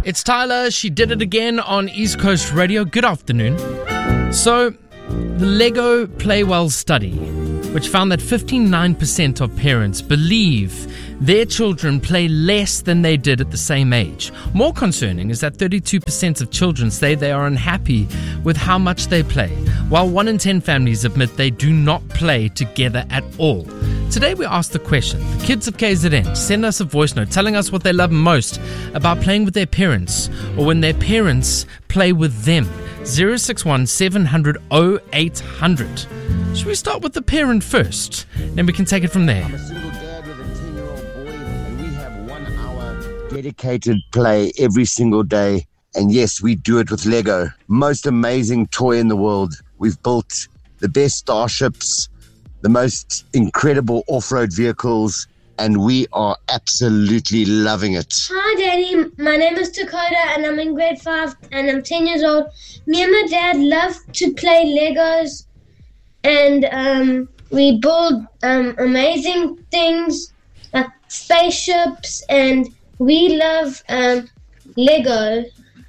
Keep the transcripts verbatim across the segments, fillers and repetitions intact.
It's Tyler. She did it again on East Coast Radio. Good afternoon. So, the Lego Play Well study, which found that fifty-nine percent of parents believe their children play less than they did at the same age. More concerning is that thirty-two percent of children say they are unhappy with how much they play, while one in ten families admit they do not play together at all. Today we asked the question, the kids of K Z N send us a voice note telling us what they love most about playing with their parents or when their parents play with them. zero six one seven hundred oh eight hundred. Should we start with the parent first? Then we can take it from there. I'm a single dad with a ten-year-old boy, and we have one hour dedicated play every single day. And yes, we do it with Lego. Most amazing toy in the world. We've built the best starships, the most incredible off-road vehicles, and we are absolutely loving it. Hi, Daddy. My name is Dakota, and I'm in grade five, and I'm ten years old. Me and my dad love to play Legos, and um, we build um, amazing things like spaceships, and we love um, Lego.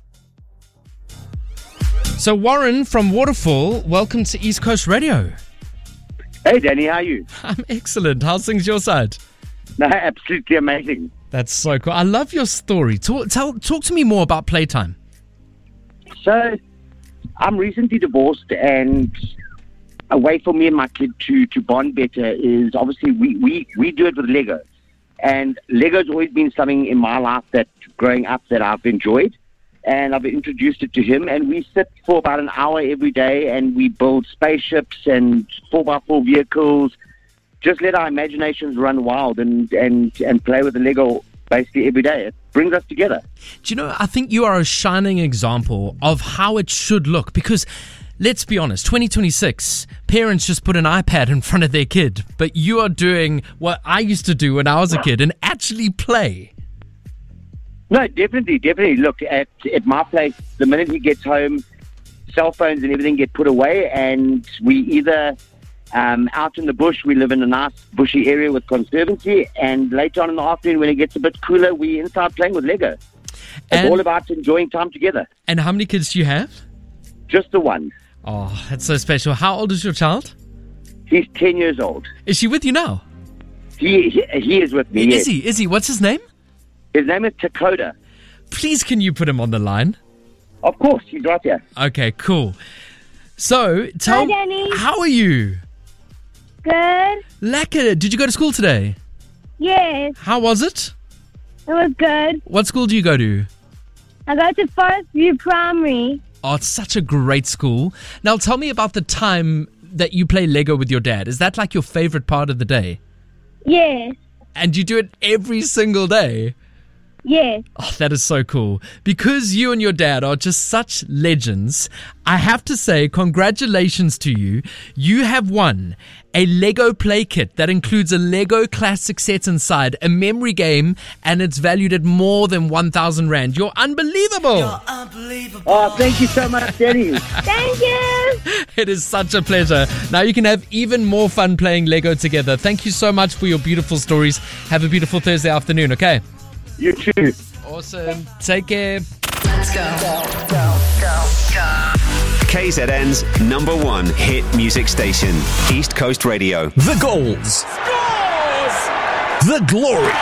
So Warren from Waterfall, welcome to East Coast Radio. Hey, Danny, how are you? I'm excellent. How's things your side? No, absolutely amazing. That's so cool. I love your story. Talk, tell, talk to me more about playtime. So, I'm recently divorced, and a way for me and my kid to, to bond better is obviously we, we, we do it with Lego. And Lego's always been something in my life that growing up that I've enjoyed. And I've introduced it to him, and we sit for about an hour every day, and we build spaceships and four by four vehicles. Just let our imaginations run wild and, and, and play with the Lego basically every day. It brings us together. Do you know, I think you are a shining example of how it should look, because let's be honest, twenty twenty-six, parents just put an iPad in front of their kid, but you are doing what I used to do when I was a kid and actually play. No, definitely, definitely. Look, at, at my place, the minute he gets home, cell phones and everything get put away, and we either um, out in the bush, we live in a nice bushy area with conservancy, and later on in the afternoon when it gets a bit cooler, we inside playing with Lego. It's And- all about enjoying time together. And how many kids do you have? Just the one. Oh, that's so special. How old is your child? He's ten years old. Is she with you now? He he, he is with me. Is yes. he? Is he? What's his name? His name is Dakota. Please, can you put him on the line? Of course, he's right here. Okay, cool. So, tell Hi, Danny. how are you? Good? Lekker. Did you go to school today? Yes, How was it? it was good. What school do you go to? I go to Forest View Primary. Oh, it's such a great school. Now, tell me about the time that you play Lego with your dad. Is that like your favorite part of the day? Yes, And you do it every single day? yes. Oh, that is so cool. Because you and your dad are just such legends, I have to say congratulations to you. You have won a Lego play kit that includes a Lego classic set inside, a memory game, and it's valued at more than one thousand rand. You're unbelievable. You're unbelievable. Oh, thank you so much, Danny. Thank you. It is such a pleasure. Now you can have even more fun playing Lego together. Thank you so much for your beautiful stories. Have a beautiful Thursday afternoon, okay? You too. Awesome. Take care. Let's go. Go, go, go, go. K Z N's number one hit music station, East Coast Radio. The goals. The glory.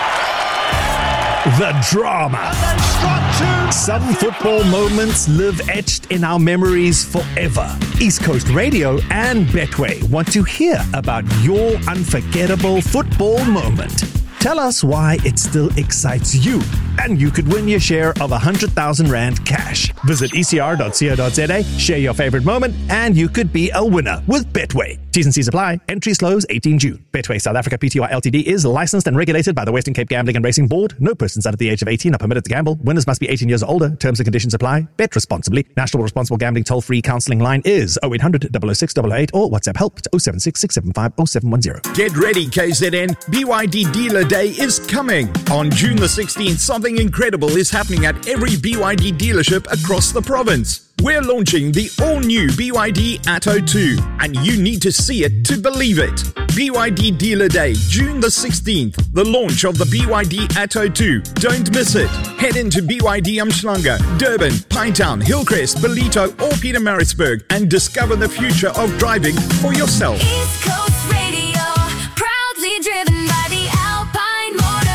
The drama. Some football moments live etched in our memories forever. East Coast Radio and Betway want to hear about your unforgettable football moment. Tell us why it still excites you, and you could win your share of one hundred thousand rand cash. Visit e c r dot co dot z a, share your favorite moment, and you could be a winner with Betway. T's and C's apply. Entry slows eighteenth June. Betway South Africa Pty Ltd is licensed and regulated by the Western Cape Gambling and Racing Board. No persons under the age of eighteen are permitted to gamble. Winners must be eighteen years or older. Terms and conditions apply. Bet responsibly. National Responsible Gambling toll-free counselling line is oh eight hundred, double oh six, double oh eight or WhatsApp help to oh seven six, six seven five, oh seven one zero. Get ready, K Z N. B Y D Dealer Day is coming. On June the sixteenth, something incredible is happening at every B Y D dealership across the province. We're launching the all-new B Y D Atto two, and you need to see it to believe it. B Y D Dealer Day, June the sixteenth. The launch of the B Y D Atto two. Don't miss it. Head into B Y D Umhlanga, Durban, Pinetown, Hillcrest, Ballito or Pietermaritzburg and discover the future of driving for yourself. East Coast Radio, proudly driven by the Alpine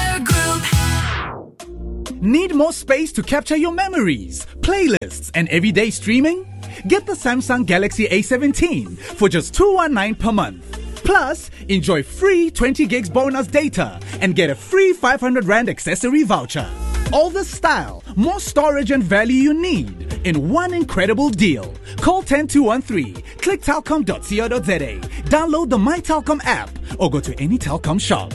Motor Group. Need more space to capture your memories, playlists, and everyday streaming? Get the Samsung Galaxy A seventeen for just two hundred nineteen per month. Plus, enjoy free twenty gigs bonus data and get a free five hundred rand accessory voucher. All the style, more storage and value you need in one incredible deal. Call one zero two one three, click telkom dot co dot za, download the My Telkom app or go to any Telkom shop.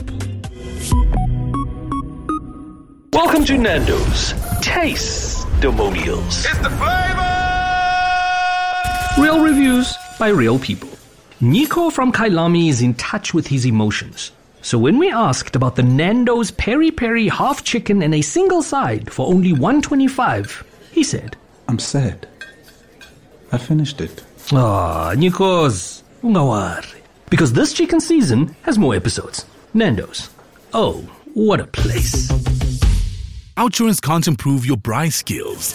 Welcome to Nando's Taste Domonials. It's the flavor! Real reviews by real people. Nico from Kailami is in touch with his emotions. So when we asked about the Nando's Peri Peri half chicken and a single side for only one twenty-five, he said, I'm sad. I finished it. Ah, Nikos, ungawari. Because this chicken season has more episodes. Nando's. Oh, what a place. Outsurance can't improve your braai skills,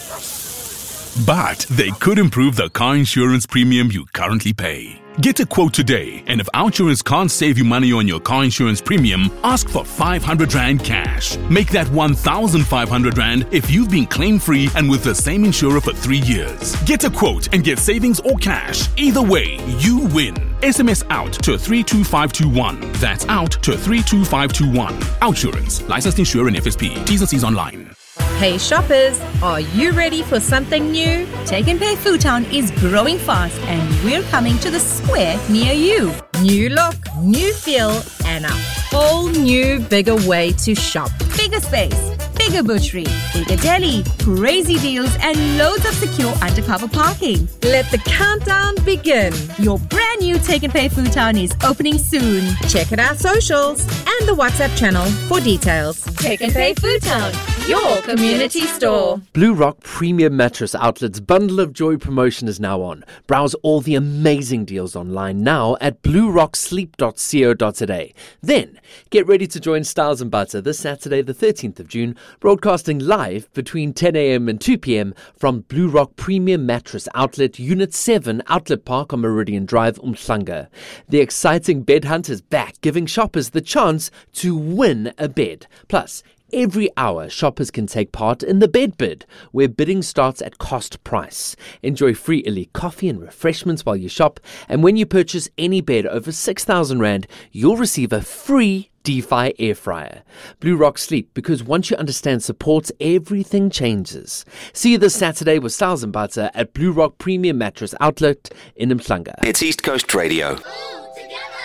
but they could improve the car insurance premium you currently pay. Get a quote today, and if Outsurance can't save you money on your car insurance premium, ask for five hundred rand cash. Make that one thousand five hundred rand if you've been claim-free and with the same insurer for three years. Get a quote and get savings or cash. Either way, you win. S M S out to three two five two one. That's out to three two five two one. Outsurance. Licensed insurer and F S P. T's and C's online. Hey shoppers, are you ready for something new? Take and Pay Foodtown is growing fast and we're coming to the square near you. New look, new feel, and a whole new bigger way to shop. Bigger space, bigger butchery, bigger deli, crazy deals, and loads of secure undercover parking. Let the countdown begin. Your brand new Take and Pay Foodtown is opening soon. Check out our socials and the WhatsApp channel for details. Take and Pay Foodtown, your community store. Blue Rock Premium Mattress Outlet's Bundle of Joy promotion is now on. Browse all the amazing deals online now at blue rock sleep dot co dot za. Then, get ready to join Styles and Butter this Saturday, the thirteenth of June, broadcasting live between ten a.m. and two p.m. from Blue Rock Premium Mattress Outlet, Unit seven, Outlet Park on Meridian Drive, Umhlanga. The exciting bed hunt is back, giving shoppers the chance to win a bed. Plus, every hour, shoppers can take part in the bed bid, where bidding starts at cost price. Enjoy free elite coffee and refreshments while you shop, and when you purchase any bed over six thousand rand, you'll receive a free DeFi air fryer. Blue Rock Sleep, because once you understand support, everything changes. See you this Saturday with Styles and Butter at Blue Rock Premium Mattress Outlet in Umhlanga. It's East Coast Radio.